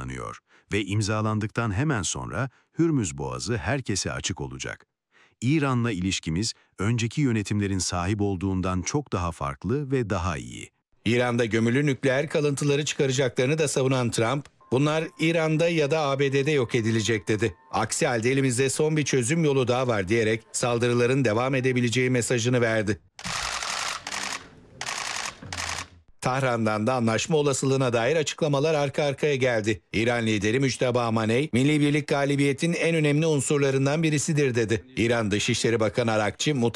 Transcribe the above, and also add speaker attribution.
Speaker 1: planlanıyor ve imzalandıktan hemen sonra Hürmüz Boğazı herkese açık olacak. İran'la ilişkimiz önceki yönetimlerin sahip olduğundan çok daha farklı ve daha iyi.
Speaker 2: İran'da gömülü nükleer kalıntıları çıkaracaklarını da savunan Trump, bunlar İran'da ya da ABD'de yok edilecek dedi. Aksi halde elimizde son bir çözüm yolu daha var diyerek saldırıların devam edebileceği mesajını verdi. Tahran'dan da anlaşma olasılığına dair açıklamalar arka arkaya geldi. İran lideri Müçteba Maney, Milli Birlik galibiyetin en önemli unsurlarından birisidir dedi. İran Dışişleri Bakanı Arakçı,